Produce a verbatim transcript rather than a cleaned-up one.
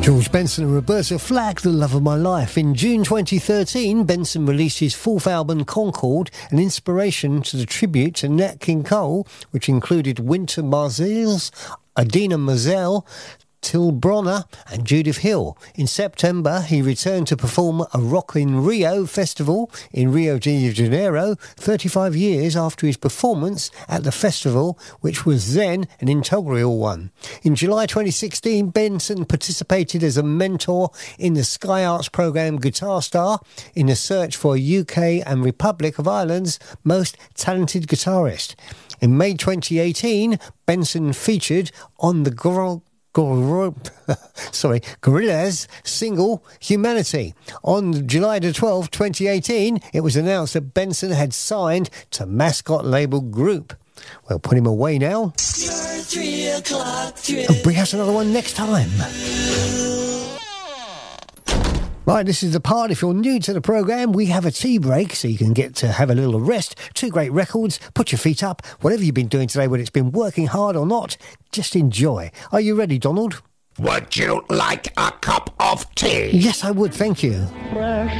George Benson and Roberta Flack, The Love of My Life. In June twenty thirteen, Benson released his fourth album, Concord, an inspiration to the tribute to Nat King Cole, which included Wynton Marsalis, Idina Menzel, Till Bronner and Judith Hill. In September, he returned to perform a Rock in Rio festival in Rio de Janeiro, thirty-five years after his performance at the festival, which was then an inaugural one. In July twenty sixteen, Benson participated as a mentor in the Sky Arts programme Guitar Star in the search for a U K and Republic of Ireland's most talented guitarist. In May twenty eighteen, Benson featured on the Gor- Gor- sorry, Gorillaz single Humanity. On July the twelfth, twenty eighteen, it was announced that Benson had signed to Mascot Label Group. Well, put him away now. Your three o'clock thrill. And bring us another one next time. Right, this is the part. If you're new to the programme, we have a tea break so you can get to have a little rest. Two great records. Put your feet up. Whatever you've been doing today, whether it's been working hard or not, just enjoy. Are you ready, Donald? Would you like a cup of tea? Yes, I would. Thank you.